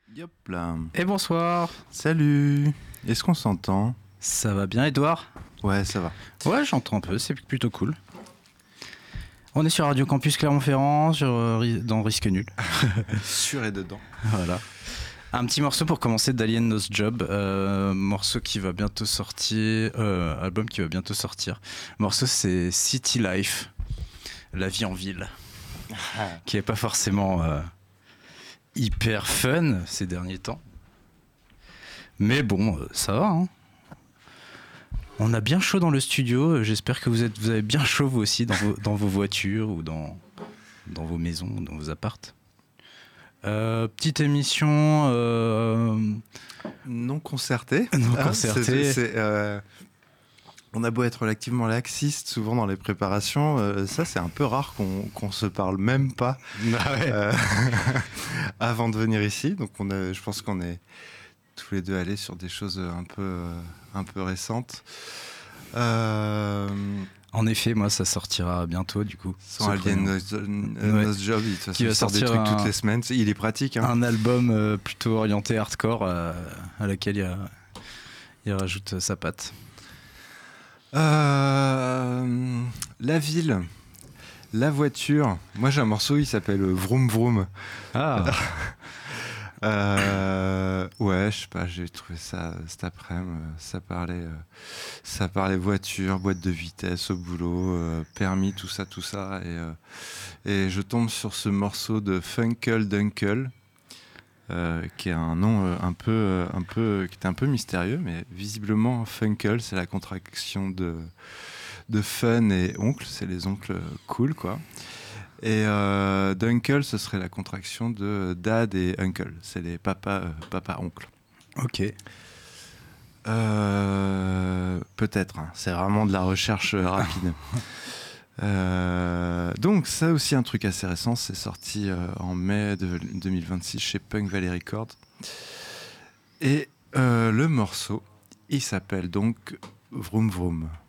Yop là. Et bonsoir. Salut. Est-ce qu'on s'entend? Ça va bien, Edouard? Ouais, ça va. Ouais, j'entends un peu, c'est plutôt cool. On est sur Radio Campus Clermont-Ferrand, dans Risque Nul. Sûr et dedans. Voilà. Un petit morceau pour commencer d'Alien Knows Job, morceau qui va bientôt sortir, album qui va bientôt sortir. Le morceau c'est City Life, la vie en ville, qui est pas forcément hyper fun ces derniers temps. Mais bon, ça va, hein. On a bien chaud dans le studio, j'espère que vous avez bien chaud vous aussi dans vos voitures ou dans vos maisons, dans vos appartes. Petite émission non concertée. Non concertée. On a beau être relativement laxiste souvent dans les préparations, ça c'est un peu rare qu'on se parle même pas avant de venir ici. Donc je pense qu'on est tous les deux allés sur des choses un peu récentes. En effet, moi, ça sortira bientôt, du coup. Son Alien Knows Job, de toute façon, il sort des trucs toutes les semaines. Il est pratique. Hein. Un album plutôt orienté hardcore à laquelle il rajoute sa patte. La ville, la voiture. Moi, j'ai un morceau, il s'appelle Vroom Vroom. Ah. Ouais, je sais pas, j'ai trouvé ça cet après-midi. Ça parlait voiture, boîte de vitesse au boulot, permis, tout ça. Et je tombe sur ce morceau de Funkle Dunkle, qui est un nom qui était un peu mystérieux, mais visiblement Funkle, c'est la contraction de fun et oncle, c'est les oncles cool, quoi. Et Dunkle, ce serait la contraction de dad et uncle. C'est les papa-oncle. Ok. Peut-être. Hein. C'est vraiment de la recherche rapide. Donc, ça aussi, un truc assez récent. C'est sorti en mai 2026 chez Punk Valley Records. Et le morceau, il s'appelle donc Vroom Vroom.